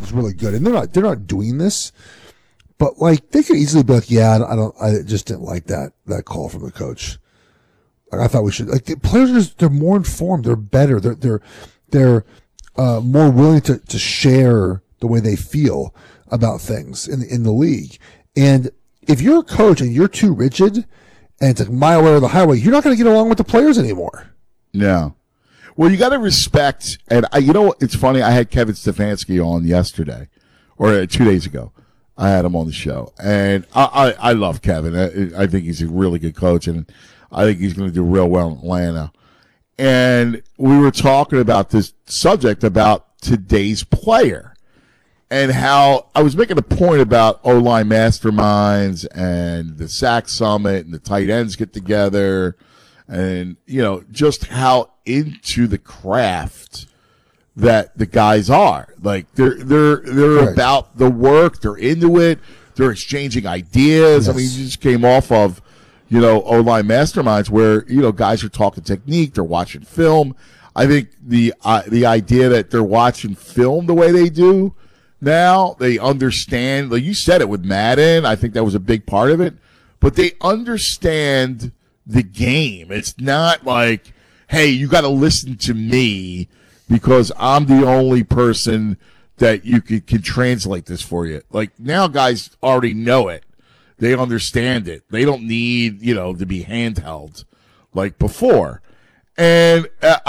is really good, and they're not doing this, but like they could easily be like, yeah, I just didn't like that call from the coach. Like, I thought we should, like, the players they're more informed, they're better, they're more willing to share the way they feel about things in the league. And if you're a coach and you're too rigid and it's like my way or the highway, you're not going to get along with the players anymore. No. Well, you got to respect, and it's funny. I had Kevin Stefanski on yesterday, or 2 days ago. I had him on the show, and I love Kevin. I think he's a really good coach, and I think he's going to do real well in Atlanta. And we were talking about this subject about today's player. And how I was making a point about O-line masterminds and the sack summit and the tight ends get together and, just how into the craft that the guys are. Like they're right. About the work. They're into it. They're exchanging ideas. Yes. I mean, you just came off of, O-line masterminds where, guys are talking technique. They're watching film. I think the idea that they're watching film the way they do, now they understand, like you said it with Madden, I think that was a big part of it, but they understand the game. It's not like, hey, you got to listen to me because I'm the only person that you can translate this for you. Like now guys already know it. They understand it. They don't need, to be handheld like before. And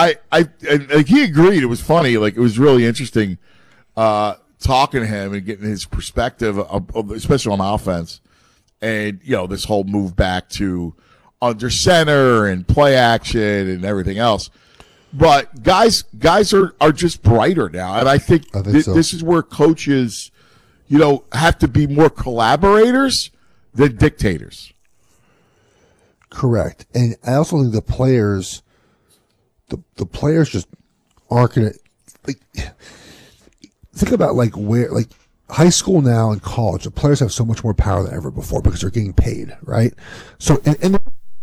he agreed. It was funny. Like it was really interesting, talking to him and getting his perspective, especially on offense, and this whole move back to under center and play action and everything else. But guys are just brighter now, and I think so. This is where coaches, have to be more collaborators than dictators. Correct, and I also think the players just aren't going to think about where high school now and college, the players have so much more power than ever before because they're getting paid, right? So, and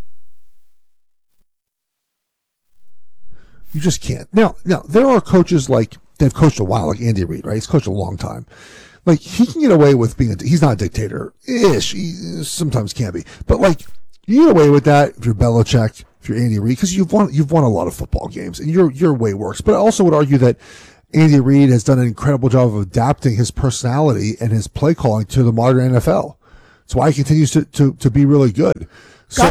you just can't. Now, there are coaches they've coached a while, like Andy Reid, right? He's coached a long time. Like, he can get away with he's not a dictator-ish. He sometimes can be. But, you get away with that if you're Belichick, if you're Andy Reid, because you've won a lot of football games, and your way works. But I also would argue that Andy Reid has done an incredible job of adapting his personality and his play calling to the modern NFL. That's why he continues to be really good. So,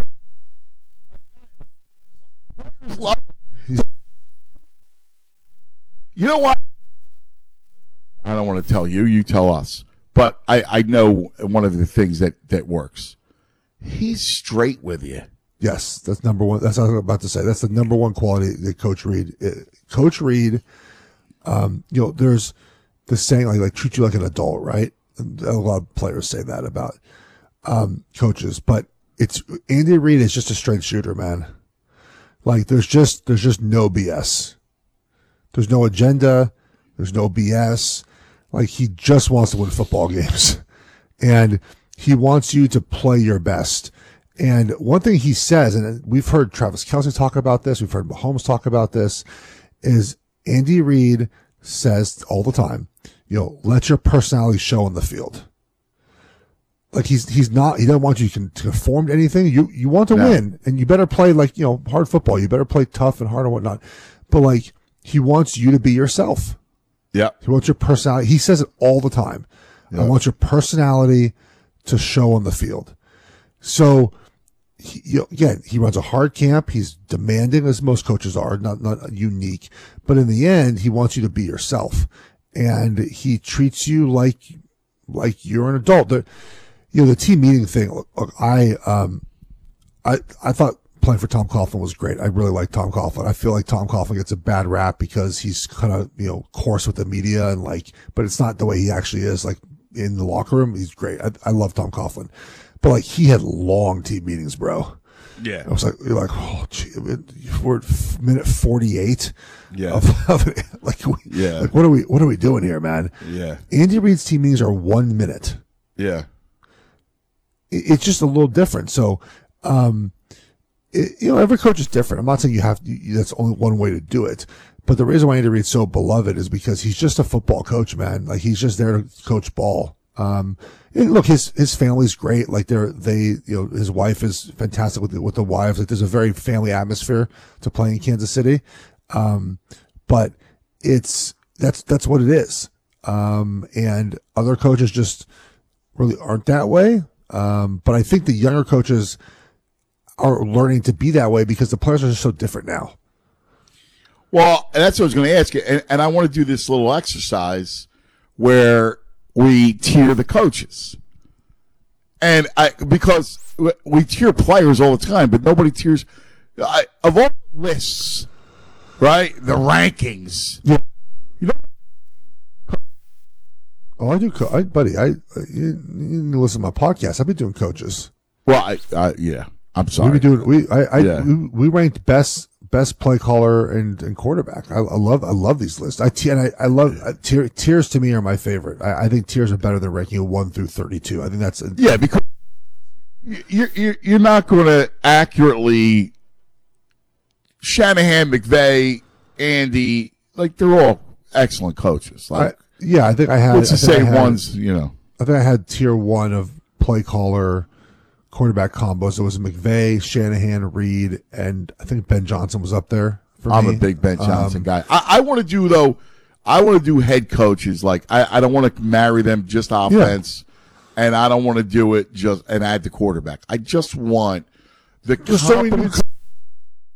you know what? I don't want to tell you. You tell us. But I know one of the things that works. He's straight with you. Yes, that's number one. That's what I was about to say. That's the number one quality that Coach Reid. Coach Reid. There's the saying like treat you like an adult, right? And a lot of players say that about coaches, but Andy Reid is just a straight shooter, man. Like there's just no BS. There's no agenda. There's no BS. Like he just wants to win football games, and he wants you to play your best. And one thing he says, and we've heard Travis Kelce talk about this, we've heard Mahomes talk about this, is Andy Reid says all the time, let your personality show on the field. Like he doesn't want you to conform to anything. You want to win, and you better play hard football. You better play tough and hard and whatnot. But he wants you to be yourself. Yeah. He wants your personality. He says it all the time. Yep. I want your personality to show on the field. So, he runs a hard camp. He's demanding, as most coaches are, not unique. But in the end, he wants you to be yourself. And he treats you like you're an adult. The team meeting thing, look, I thought playing for Tom Coughlin was great. I really like Tom Coughlin. I feel like Tom Coughlin gets a bad rap because he's kind of, coarse with the media and but it's not the way he actually is. In the locker room, he's great. I love Tom Coughlin. But he had long team meetings, bro. Yeah. I was oh, gee, we're at minute 48. Yeah. What are we doing here, man? Yeah. Andy Reid's team meetings are 1 minute. Yeah. It's just a little different. So, every coach is different. I'm not saying that's only one way to do it, But the reason why Andy Reid's so beloved is because he's just a football coach, man. Like he's just there to coach ball. And look, his family's great. Like his wife is fantastic with the wives. Like there's a very family atmosphere to playing in Kansas City. But that's what it is. And other coaches just really aren't that way. But I think the younger coaches are learning to be that way because the players are just so different now. Well, and that's what I was going to ask you. And I want to do this little exercise where we tier the coaches. And because we tier players all the time, but nobody tiers of all the lists, right? The rankings. Yeah. You know. Oh, I do, buddy. You need to listen to my podcast. I've been doing coaches. Well, yeah. I'm sorry. We ranked best play caller and quarterback. I love these lists. I love tiers. To me are my favorite. I think tiers are better than ranking a 1 through 32. I think that's because you're not going to accurately Shanahan, McVay, Andy, like they're all excellent coaches. Like I think I had. Let's just say one's I think I had tier 1 of play caller quarterback combos. It was McVay, Shanahan, Reed, and I think Ben Johnson was up there for me. I'm a big Ben Johnson guy. I want to do head coaches. Like I don't want to marry them just offense, and I don't want to do it just and add the quarterback. I just want the